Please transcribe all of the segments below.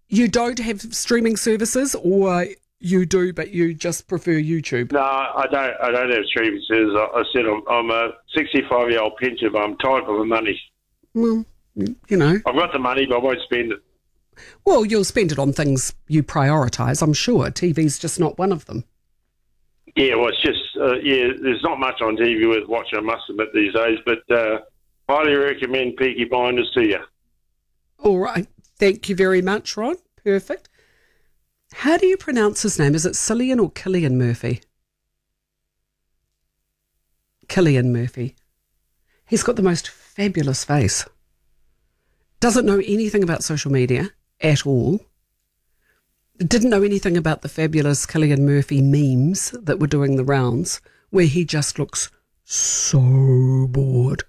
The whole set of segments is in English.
you don't have streaming services, or you do, but you just prefer YouTube? No, I don't have streaming services. I said I'm a 65-year-old pensioner, but I'm tired of the money. Well, you know. I've got the money, but I won't spend it. Well, you'll spend it on things you prioritise, I'm sure. TV's just not one of them. Yeah, well, it's just, there's not much on TV worth watching, I must admit, these days, but highly recommend Peaky Blinders to you. All right. Thank you very much, Ron. Perfect. How do you pronounce his name? Is it Cillian or Cillian Murphy? Cillian Murphy. He's got the most fabulous face. Doesn't know anything about social media at all. Didn't know anything about the fabulous Cillian Murphy memes that were doing the rounds, where he just looks so bored.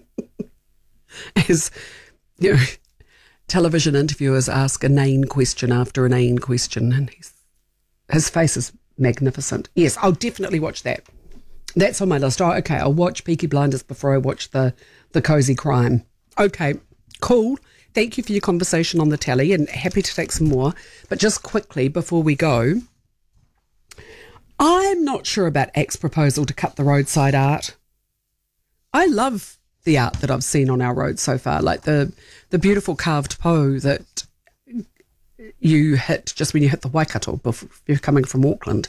As, you know, television interviewers ask inane question after inane question, and his face is magnificent. Yes, I'll definitely watch that. That's on my list. Oh, okay, I'll watch Peaky Blinders before I watch the Cozy Crime. Okay, cool. Thank you for your conversation on the telly, and happy to take some more. But just quickly before we go, I'm not sure about ACT's proposal to cut the roadside art. I love the art that I've seen on our roads so far, like the beautiful carved po that you hit just when you hit the Waikato before you're coming from Auckland.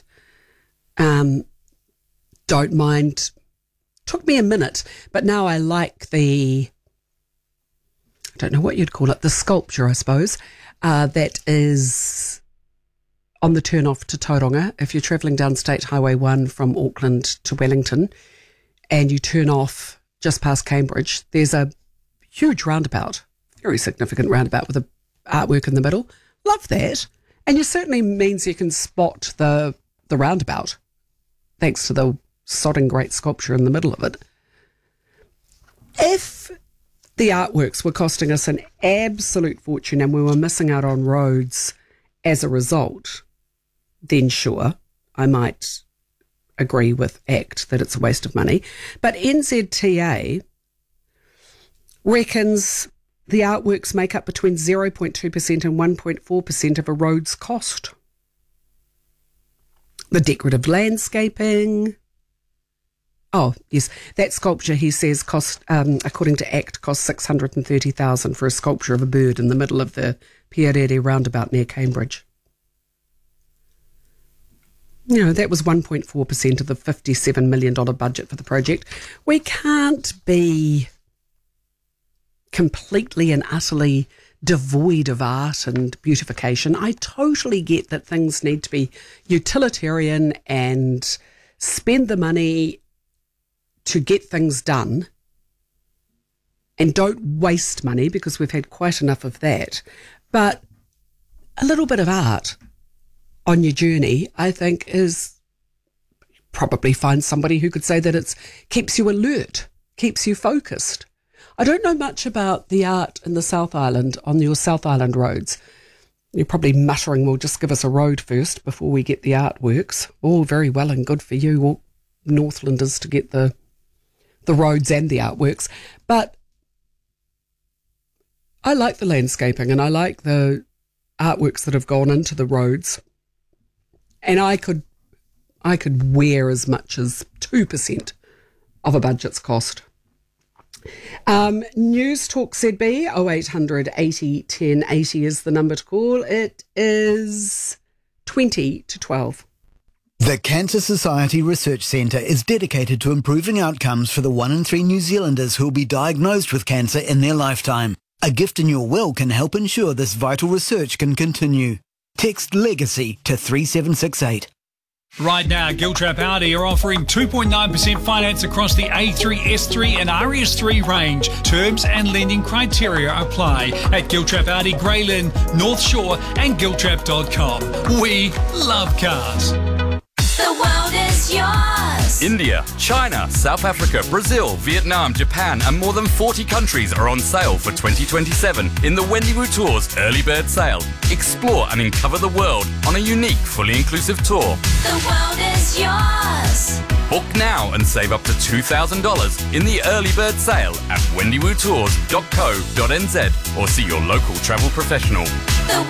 Don't mind. Took me a minute, but now I like I don't know what you'd call it, the sculpture, I suppose, that is on the turn-off to Tauranga. If you're travelling down State Highway 1 from Auckland to Wellington and you turn off just past Cambridge, there's a huge roundabout, very significant roundabout with the artwork in the middle. Love that. And it certainly means you can spot the roundabout thanks to the sodding great sculpture in the middle of it. If the artworks were costing us an absolute fortune and we were missing out on roads as a result, then sure, I might agree with ACT that it's a waste of money. But NZTA reckons the artworks make up between 0.2% and 1.4% of a road's cost. The decorative landscaping. Oh, yes, that sculpture, he says, cost, according to ACT, cost $630,000 for a sculpture of a bird in the middle of the Pierere roundabout near Cambridge. You know, that was 1.4% of the $57 million budget for the project. We can't be completely and utterly devoid of art and beautification. I totally get that things need to be utilitarian and spend the money to get things done, and don't waste money because we've had quite enough of that. But a little bit of art on your journey, I think, is probably find somebody who could say that it keeps you alert, keeps you focused. I don't know much about the art in the South Island, on your South Island roads. You're probably muttering, well, just give us a road first before we get the artworks. All very well and good for you, all Northlanders, to get the roads and the artworks. But I like the landscaping and I like the artworks that have gone into the roads. And I could wear as much as 2% of a budget's cost. News Talk ZB 0800 80 10 80 is the number to call. It is 20 to 12. The Cancer Society Research Centre is dedicated to improving outcomes for the 1 in 3 New Zealanders who will be diagnosed with cancer in their lifetime. A gift in your will can help ensure this vital research can continue. Text LEGACY to 3768. Right now, Giltrap Audi are offering 2.9% finance across the A3, S3 and RS3 range. Terms and lending criteria apply at Giltrap Audi, Grey Lynn, North Shore and giltrap.com. We love cars. The world is yours. India, China, South Africa, Brazil, Vietnam, Japan and more than 40 countries are on sale for 2027 in the Wendywood Tours Early Bird Sale. Explore and uncover the world on a unique, fully inclusive tour. The world is yours. Book now and save up to $2,000 in the Early Bird Sale at wendywoodtours.co.nz or see your local travel professional.